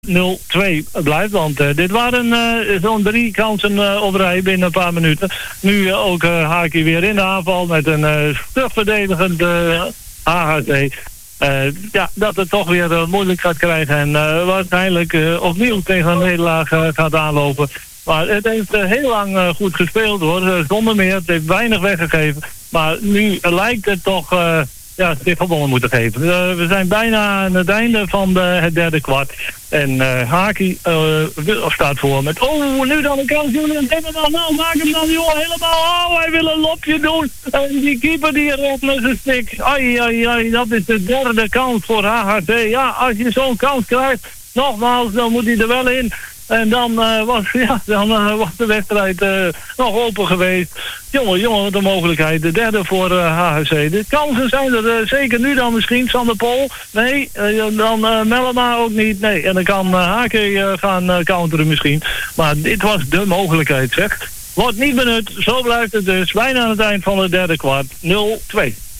0-2 blijft. Want dit waren zo'n 3 kansen op rij binnen een paar minuten. Nu ook Haki weer in de aanval met een stug verdedigend HHC. Dat het toch weer moeilijk gaat krijgen. En waarschijnlijk opnieuw tegen een nederlaag gaat aanlopen. Maar het heeft heel lang goed gespeeld hoor. Zonder meer. Het heeft weinig weggegeven. Maar nu lijkt het toch zich gewonnen moeten geven. We zijn bijna aan het einde van het derde kwart. En Haki staat voor met... Oh, nu dan een kans. Julian Timmerman. Nou, maak hem dan jongen helemaal. Oh, hij wil een lopje doen. En die keeper die redt met zijn stick. Ai. Dat is de derde kans voor HHC. Ja, als je zo'n kans krijgt... Nogmaals, dan moet hij er wel in. En dan was de wedstrijd nog open geweest. Jongen, wat een mogelijkheid. De derde voor HHC. De kansen zijn er zeker nu dan misschien. Sander Pol. Nee, dan Mellema ook niet. Nee, en dan kan Hake gaan counteren misschien. Maar dit was de mogelijkheid, zeg. Wordt niet benut. Zo blijft het dus. Bijna aan het eind van het derde kwart. 0-2.